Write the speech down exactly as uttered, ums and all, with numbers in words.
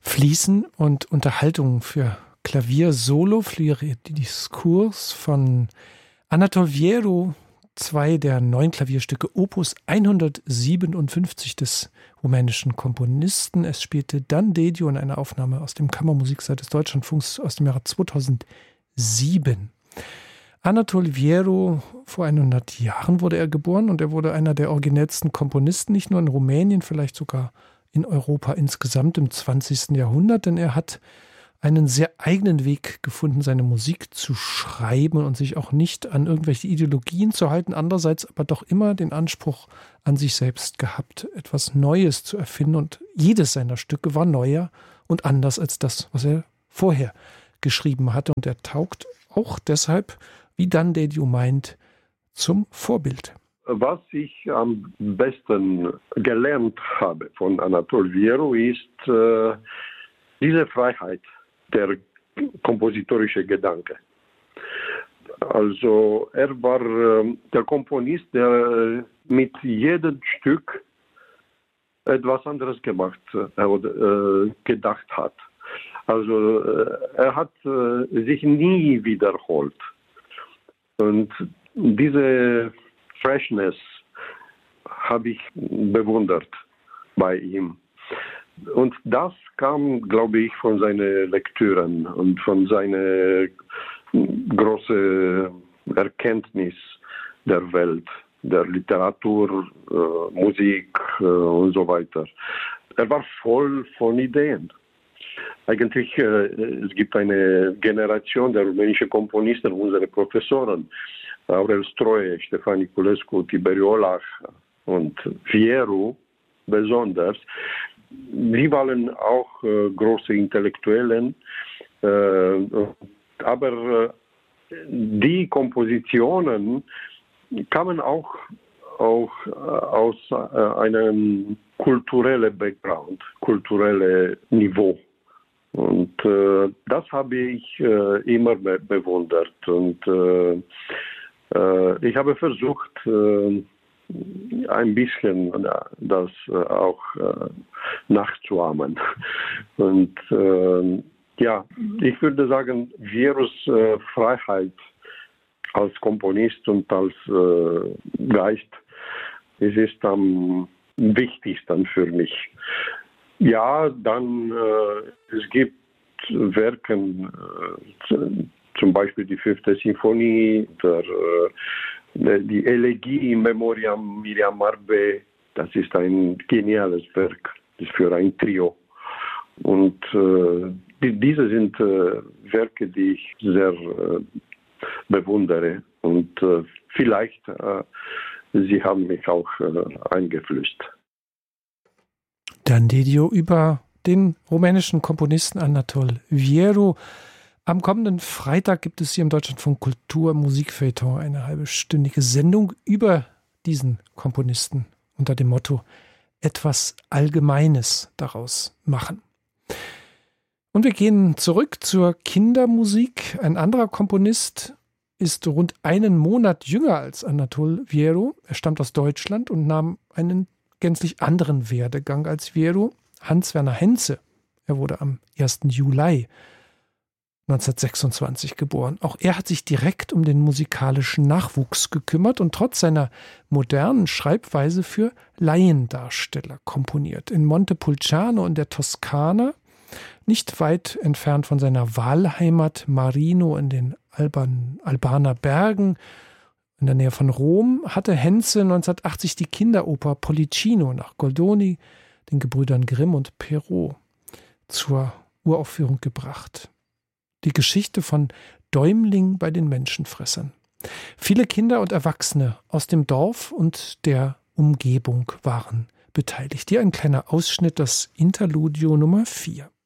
Fließen und Unterhaltung für Klavier Solo, Fleury Discours von Anatol Vieru, zwei der neun Klavierstücke Opus hundertsiebenundfünfzig des rumänischen Komponisten. Es spielte Dan Dediu in einer Aufnahme aus dem Kammermusiksaal des Deutschlandfunks aus dem Jahre zweitausendsieben. Anatol Vieru, vor hundert Jahren wurde er geboren und er wurde einer der originellsten Komponisten, nicht nur in Rumänien, vielleicht sogar in Europa insgesamt im zwanzigsten Jahrhundert, denn er hat einen sehr eigenen Weg gefunden, seine Musik zu schreiben und sich auch nicht an irgendwelche Ideologien zu halten, andererseits aber doch immer den Anspruch an sich selbst gehabt, etwas Neues zu erfinden, und jedes seiner Stücke war neuer und anders als das, was er vorher geschrieben hatte, und er taugt auch deshalb, wie Dan Dediu meint, zum Vorbild. Was ich am besten gelernt habe von Anatol Vieru ist äh, diese Freiheit, der kompositorische Gedanke. Also er war äh, der Komponist, der äh, mit jedem Stück etwas anderes gemacht äh, oder äh, gedacht hat. Also äh, er hat äh, sich nie wiederholt. Und diese Freshness habe ich bewundert bei ihm. Und das kam, glaube ich, von seinen Lektüren und von seiner großen Erkenntnis der Welt, der Literatur, äh, Musik äh, und so weiter. Er war voll von Ideen. Eigentlich, äh, es gibt eine Generation der rumänischen Komponisten, unsere Professoren, Aurel Stroie, Ștefan Niculescu, Tiberiu Olach und Vieru besonders. Sie waren auch äh, große Intellektuellen, äh, aber äh, die Kompositionen kamen auch, auch äh, aus äh, einem kulturellen Background, kulturellen Niveau. Und äh, das habe ich äh, immer be- bewundert. Und äh, äh, ich habe versucht, äh, ein bisschen das äh, auch äh, nachzuahmen. Und äh, ja, ich würde sagen, Vierus äh, Freiheit als Komponist und als äh, Geist, es ist am wichtigsten für mich. Ja, dann äh, es gibt Werken, äh, zum Beispiel die fünfte Sinfonie, der, äh, die Elegie in Memoriam Miriam Marbe, das ist ein geniales Werk, das ist für ein Trio. Und äh, die, diese sind äh, Werke, die ich sehr äh, bewundere, und äh, vielleicht äh, sie haben mich auch äh, eingeflößt. Dan Dediu über den rumänischen Komponisten Anatol Vieru. Am kommenden Freitag gibt es hier im Deutschlandfunk Kultur Musikfeuilleton eine halbstündige Sendung über diesen Komponisten unter dem Motto etwas Allgemeines daraus machen. Und wir gehen zurück zur Kindermusik. Ein anderer Komponist ist rund einen Monat jünger als Anatol Vieru. Er stammt aus Deutschland und nahm einen gänzlich anderen Werdegang als Vieru. Hans-Werner Henze. Er wurde am ersten Juli neunzehnhundertsechsundzwanzig geboren. Auch er hat sich direkt um den musikalischen Nachwuchs gekümmert und trotz seiner modernen Schreibweise für Laiendarsteller komponiert. In Montepulciano in der Toskana, nicht weit entfernt von seiner Wahlheimat Marino in den Alban, Albaner Bergen, in der Nähe von Rom, hatte Henze neunzehnhundertachtzig die Kinderoper Pollicino nach Goldoni, den Gebrüdern Grimm und Perrault, zur Uraufführung gebracht. Die Geschichte von Däumling bei den Menschenfressern. Viele Kinder und Erwachsene aus dem Dorf und der Umgebung waren beteiligt. Hier ein kleiner Ausschnitt, das Interludio Nummer vier.